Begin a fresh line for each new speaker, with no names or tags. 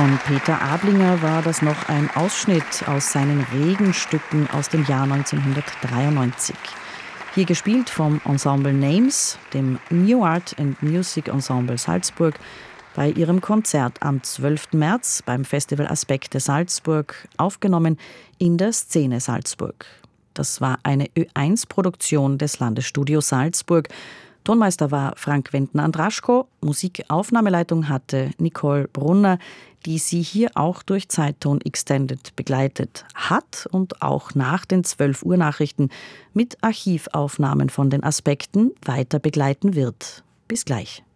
Von Peter Ablinger war das noch ein Ausschnitt aus seinen Regenstücken aus dem Jahr 1993. Hier gespielt vom Ensemble Names, dem New Art and Music Ensemble Salzburg, bei ihrem Konzert am 12. März beim Festival Aspekte Salzburg, aufgenommen in der Szene Salzburg. Das war eine Ö1-Produktion des Landesstudios Salzburg. Tonmeister war Frank Wendner-Andraschko, Musikaufnahmeleitung hatte Nicole Brunner, die sie hier auch durch Zeitton Extended begleitet hat und auch nach den 12 Uhr Nachrichten mit Archivaufnahmen von den Aspekten weiter begleiten wird. Bis gleich.